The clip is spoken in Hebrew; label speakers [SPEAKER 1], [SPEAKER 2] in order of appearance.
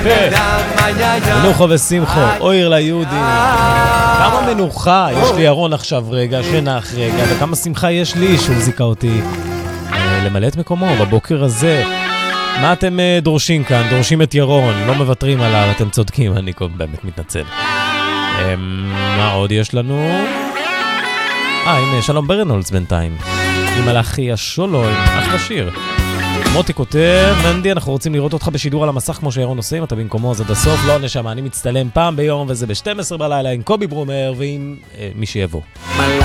[SPEAKER 1] מנוחו ושמחו, אויר ליהודי. כמה מנוחה יש לי ירון עכשיו רגע, שנח רגע, וכמה שמחה יש לי שהוא זיקה אותי למלא את מקומו בבוקר הזה. מה אתם דורשים כאן? דורשים את ירון, לא מוותרים עליו, אתם צודקים, אני באמת מתנצל. מה עוד יש לנו? הנה, שלום ברנולדס בינתיים. עם מלאכי השולו, אחלה שיר. מוטי כותב, מנדי, אנחנו רוצים לראות אותך בשידור על המסך כמו שירון עושה, אם אתה במקומו אז עד הסוף. לא נשמה, אני מצטלם פעם ביום וזה ב-12 בלילה עם קובי ברומר ועם מי שיבוא.